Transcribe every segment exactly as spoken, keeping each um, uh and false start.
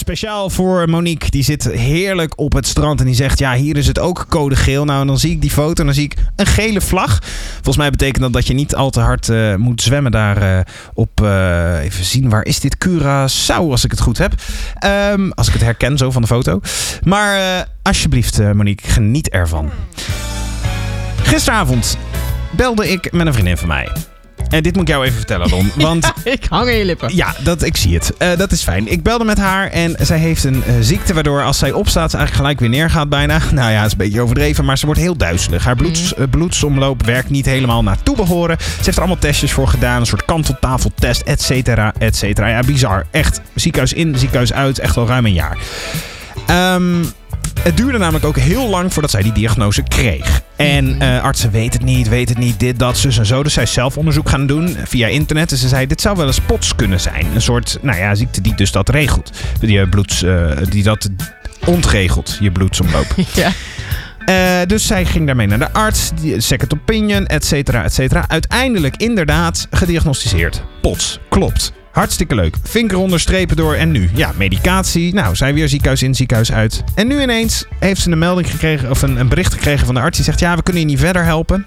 speciaal voor Monique. Die zit heerlijk op het strand en die zegt... ja, hier is het ook code geel. Nou, en dan zie ik die foto en dan zie ik een gele vlag. Volgens mij betekent dat dat je niet al te hard uh, moet zwemmen daar uh, op... Uh, even zien, waar is dit? Curaçao, als ik het goed heb. Um, als ik het herken zo van de foto. Maar uh, alsjeblieft, uh, Monique, geniet ervan. Gisteravond belde ik met een vriendin van mij. En dit moet ik jou even vertellen, Ron. Want, ja, ik hang in je lippen. Ja, dat, ik zie het. Uh, dat is fijn. Ik belde met haar en zij heeft een uh, ziekte... waardoor als zij opstaat ze eigenlijk gelijk weer neergaat bijna. Nou ja, dat is een beetje overdreven, maar ze wordt heel duizelig. Haar bloeds, uh, bloedsomloop werkt niet helemaal naar toebehoren. Ze heeft er allemaal testjes voor gedaan. Een soort kanteltafeltest, et cetera, et cetera. Ja, bizar. Echt. Ziekenhuis in, ziekenhuis uit. Echt al ruim een jaar. Um, Het duurde namelijk ook heel lang voordat zij die diagnose kreeg. En uh, artsen weten het niet, weten het niet, dit, dat, zus en zo. Dus zij is zelf onderzoek gaan doen via internet. En ze zei, dit zou wel eens P O T S kunnen zijn. Een soort, nou ja, ziekte die dus dat regelt. Die, bloeds, uh, die dat ontregelt, je bloedsomloop. Ja. Uh, dus zij ging daarmee naar de arts, die, second opinion, et cetera, et cetera. Uiteindelijk inderdaad gediagnosticeerd. P O T S, klopt. Hartstikke leuk. Vinker onder, strepen door en nu. Ja, medicatie. Nou, zij weer ziekenhuis in, ziekenhuis uit. En nu ineens heeft ze een melding gekregen, of een, een bericht gekregen van de arts. Die zegt, ja, we kunnen je niet verder helpen.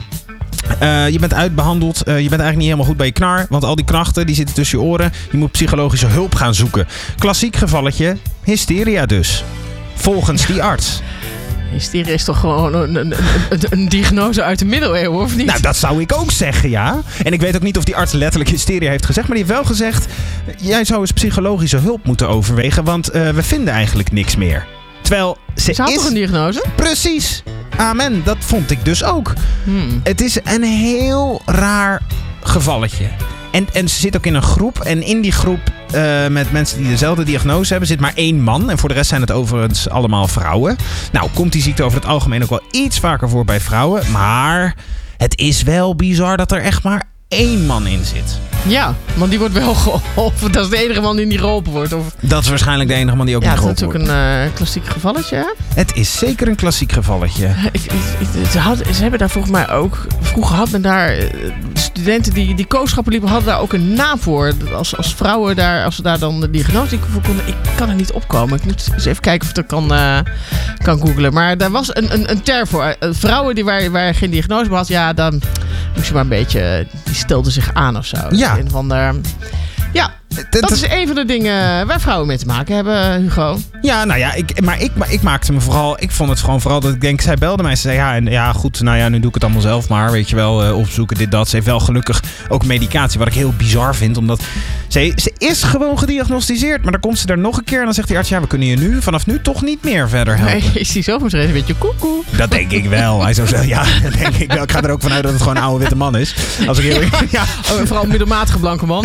Uh, je bent uitbehandeld. Uh, je bent eigenlijk niet helemaal goed bij je knar. Want al die krachten die zitten tussen je oren. Je moet psychologische hulp gaan zoeken. Klassiek gevalletje. Hysteria dus. Volgens die arts. Hysteria is toch gewoon een, een, een, een diagnose uit de middeleeuwen, of niet? Nou, dat zou ik ook zeggen, ja. En ik weet ook niet of die arts letterlijk hysteria heeft gezegd. Maar die heeft wel gezegd... jij zou eens psychologische hulp moeten overwegen. Want uh, we vinden eigenlijk niks meer. Terwijl ze is... had is... toch een diagnose? Precies. Amen. Dat vond ik dus ook. Hmm. Het is een heel raar gevalletje. En, en ze zit ook in een groep. En in die groep uh, met mensen die dezelfde diagnose hebben... zit maar één man. En voor de rest zijn het overigens allemaal vrouwen. Nou, komt die ziekte over het algemeen ook wel iets vaker voor bij vrouwen. Maar het is wel bizar dat er echt maar één man in zit. Ja, want die wordt wel geholpen. Dat is de enige man die niet geholpen wordt. Of... Dat is waarschijnlijk de enige man die ook ja, niet geholpen wordt. Ja, dat is natuurlijk een uh, klassiek gevalletje, hè? Het is zeker een klassiek gevalletje. Ik, ik, ik, ze, had, ze hebben daar volgens mij ook... Vroeger had men daar... Studenten die, die kooschappen liepen, hadden daar ook een naam voor. Als, als vrouwen daar... Als ze daar dan de diagnose voor konden... Ik kan er niet opkomen. Ik moet eens even kijken of ik dat kan, uh, kan googlen. Maar daar was een, een, een term voor. Vrouwen die waar, waar geen diagnose had... Ja, dan moest je maar een beetje... Die stelden zich aan of zo. Ja. Een van de, ja, dat is een van de dingen waar vrouwen mee te maken hebben, Hugo. Ja, nou ja, ik, maar ik, maar ik maakte me vooral... Ik vond het gewoon vooral dat ik denk... Zij belde mij. Ze zei, ja, en, ja goed, nou ja, nu doe ik het allemaal zelf maar. Weet je wel, uh, opzoeken, dit, dat. Ze heeft wel gelukkig ook medicatie. Wat ik heel bizar vind, omdat... Ze, ze is gewoon gediagnosticeerd. Maar dan komt ze er nog een keer en dan zegt die arts... Ja, we kunnen je nu, vanaf nu toch niet meer verder helpen. Nee, is hij zo misschien een beetje koekoe? Dat denk ik wel. Hij zou zeggen, ja, dat denk ik wel. Ik ga er ook vanuit dat het gewoon een oude witte man is. Als ik heel... ja. Ja. Oh, vooral een middelmatige blanke man.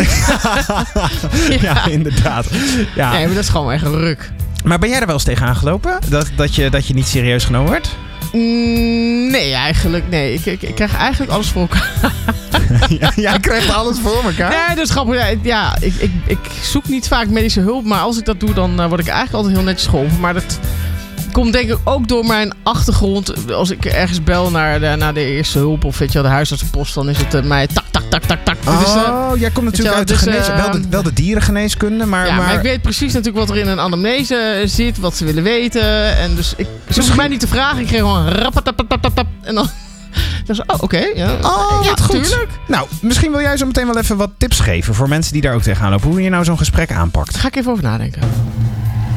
ja. ja, inderdaad. Ja. Nee, maar dat is gewoon echt een ruk. Maar ben jij er wel eens tegen aangelopen? Dat, dat, je, dat je niet serieus genomen werd? Mm, nee, eigenlijk. Nee, ik, ik, ik krijg eigenlijk alles voor elkaar. ja, jij krijgt alles voor elkaar? Nee, dat is grappig. Ja, ja ik, ik, ik zoek niet vaak medische hulp. Maar als ik dat doe, dan uh, word ik eigenlijk altijd heel netjes geholpen. Maar dat komt denk ik ook door mijn achtergrond. Als ik ergens bel naar de, naar de eerste hulp of weet je wel, de huisartsenpost, dan is het uh, mij tak, tak, tak, tak, tak. Oh, dus, uh, jij komt natuurlijk uit de dus, geneeskunde. Uh, wel, de, wel de dierengeneeskunde, maar... Ja, maar... maar ik weet precies natuurlijk wat er in een anamnese zit, wat ze willen weten. En dus ik ze hoeven mij niet te vragen. Ik kreeg gewoon rapatapatapatap en dan... Dus, oh, oké. Okay, ja, oh, ja, goed. Tuurlijk. Nou, misschien wil jij zo meteen wel even wat tips geven voor mensen die daar ook tegenaan lopen. Hoe je nou zo'n gesprek aanpakt. Daar ga ik even over nadenken.